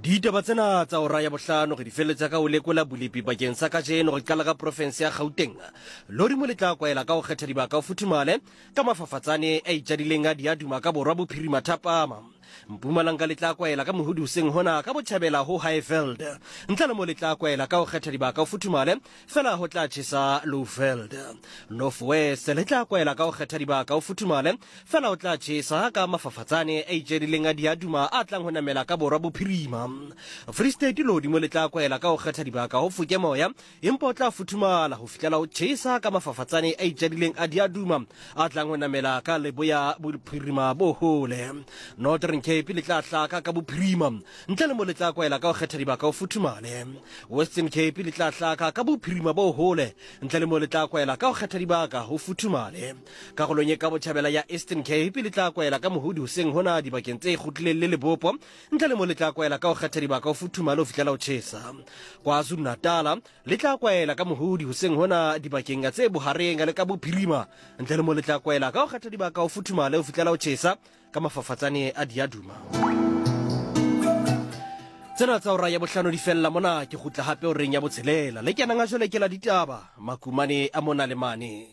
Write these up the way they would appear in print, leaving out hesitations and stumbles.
Ditaba tsena tsa ora ya bohlano re di feletsa ka o lekola bolepi bakeng sa kajeno re qala ka province ya Gauteng. Lori mo le tla kwaela ka o kgetha dibaka o futhumale ka mafafatsane a itjadileng a diaduma ka borwa bophirima thapama. Mpumalanga le tla kwaela ka mohudu hoseng hona ka botjhabela ho Highveld. Ntle le mo le tla kwaela ka o kgetha dibaka o futhumale fela ho tla tjhesa Lowveld. Northwest le tla kwaela ka o kgetha dibaka o futhumale fela ho tla tjhesa ka mafafatsane a itjadileng a diaduma a tlang ho namela ka borwa bophirima. Free State lodi mo le tla kwaela ka o kgetha dibaka ho fuke moya empa o tla futhumala ho fihlela ho tjhesa ka mafafatsane a itjadileng a diaduma a tlang ho namela ka leboya bophirima bo hole. Northern Cape le tla hlaka ka bophirima ntle le mo le tla kwaela ka o kgetha dibaka o futhumale. Western Cape le tla hlaka ka bophirima bo hole ntle le mo le tla kwaela ka o kgetha dibaka ho futhumale. Karolong e ka botjhabela ya Eastern Cape le tla kwaela ka mohudu hoseng hona dibakeng tse kgutlileng le Lebopo ntle le mo le tla kwaela ka o kgetha dibaka o futhumale ho fihlela ho tjhesa. KwaZulu Natal le tla kwaela ka mohudu hoseng hona dibakeng tse bohareng le ka bophirima ntle le mo le tla kwaela ka o kgetha dibaka o futhumale ho fihlela ho tjhesa ka mafafatsane a diaduma. Tsena tsa ora ya bohlano di fella mona ke gutla hape o reng ya botshelela le kenang a jole ke la ditaba makumane a mona le mane.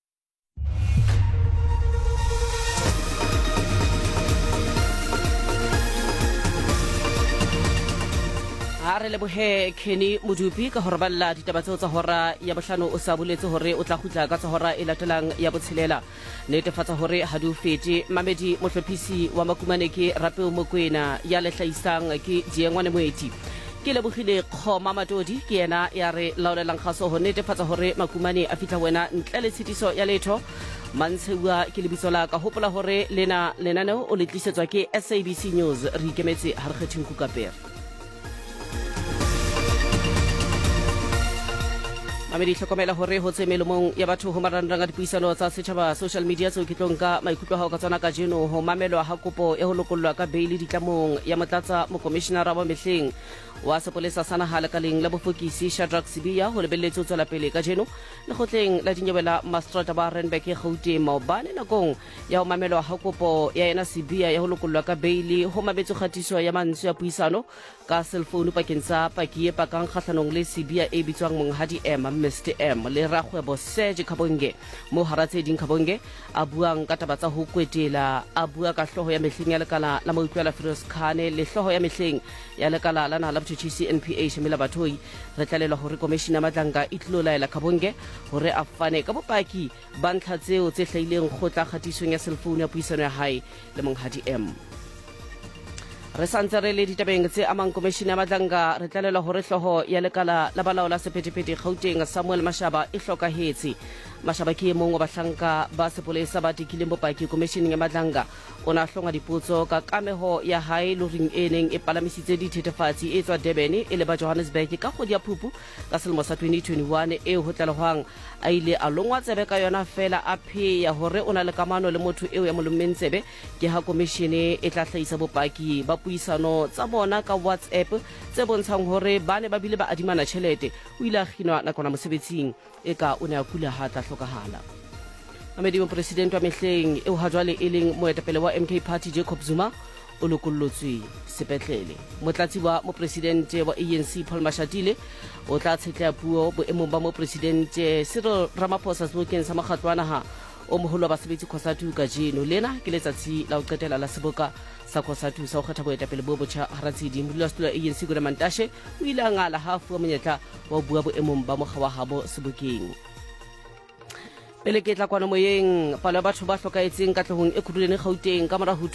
Re lebohe Kenny Modupi ka hore balla ditaba tseo tsa hora ya bohlano o sa boletse hore o tla khutla ka tsa hora e latelang ya botshelela. Netefatsa hore ha di o fete mamedi mohlophisi wa makumane ke Rapeo Mokoena ya lehlaisang ke Diengwane Moeti. Ke lebogile Khoma Matodi ke yena ya re laolelang kgaso ho netefatsa hore makumane a fitla wena ntle le tshitiso ya letho. Mantshewa ke lebitso la ka hopola hore lenaneo o le tlisetswa ke SABC News re ikemetse ha re kgetheng Kukapere. Mamedi hlokomela hore ho tse melomong ya batho ho marangrang a dipuisano tsa setjhaba social media tseo ke tlong ka maikutlo ha o ka tswana ka jeno ho mamelwa ha kopo ya ho lokollwa ka bail ditlamong ya motlatsa mokomishenara wa mehleng wa sepolesa sa naha lekaleng la bofokisi Shadrack Sibiya ho lebelletse ho tswela pele ka jeno lekgotleng la dinyewe la Magistrate ba Randburg e Gauteng maobane nakong ya ho mamelwa ha kopo ya yena Sibiya ya ho lokollwa ka bail ho mabetso kgatiso ya mantswe ya puisano ka cellphone pakeng tsa paki e pakang kgahlanong le Sibiya e bitswang Monghadi M Mr M le rakgwebo Serge Khabonge mo haratse ding Khabonge a buang ka taba tsa ho kwetela a bua ka hloho ya mehleng ya lekala la Moutlwela Firoz Khane le hloho ya mehleng ya lekala la naha la botjhisi NPA Shemela Bathoi re tlalelwa hore komishina Matlanga e tlola Khabonge hore a fane ka bopaki ba ntlha tseo tse hlaileng khotla kgatisong ya cellphone ya puisano ya hae le Monghadi M. Re santse re le ditabeng tse amang komishina Matlanga re tlalelwa hore hloho ya lekala la balaola sephethephethe Gauteng Samuel Mashaba e hlokahetse. Mashaba ke mong wa bahlanka ba sepolesa ba tekileng bopaki komishineng ya Matlanga o na hlonga dipotso ka kameho ya hae loring eneng e palamisitse dithethefatsi e tswa Durban e le ba Johannesburg ka kgodi ya Phupu ka selemo sa 2021 e ho tlalehwang a ile a longwa tsebe ka yona fela a pheya hore o na le kamano le motho eo ya molommeng tsebe ke ha komishene e tla hlahisa bopaki ba puisano tsa bona ka WhatsApp tse bontshang hore ba ne ba bile ba adimana tjhelete o ile a kginwa nakwana mosebetsing e ka o ne a kula ha tla hlokahala. Mamedi mo president wa mehleng eo ha jwale e leng moetapele wa MK Party Jacob Zuma o lokollotswe sepetlele. Motlatsi wa mo president wa ANC Paul Mashatile o tla tshetla puo boemong ba mo president Cyril Ramaphosa sebokeng sa makgatlwana ha o moholo wa basebetsi Khosatu ka jeno lena ke letsatsi la ho qetela la seboka sa Khosatu sa ho kgetha boetapele bo botjha haratsedi modulasetulo wa ANC Gura Mantashe o ile a ngala ha fuwa monyetla wa bua boemong ba mokga wa habo sebokeng. Pele ke tla kwana moyeng palo ya batho ba hlokaetseng katlehong e khuruleng Gauteng ka mora ho